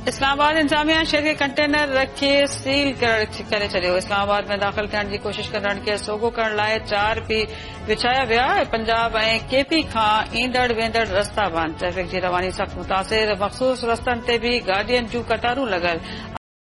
इस्लामाबाद इंतजामिया शहर के कंटेनर रखे सील करे छॾियो। इस्लामाबाद में दाख़िल थियण जी कोशिश कंदड़नि खे सोगो करण लाइ 4 पी विछाया विया। पंजाब ऐं केपी खां ईंदड़ वेंदड़ रस्ता बंदि। ट्रैफ़िक जी रवानी सख़्त मुतासिर। मख़सूस रस्तनि ते भी गाॾियुनि जूं कतारूं लॻल।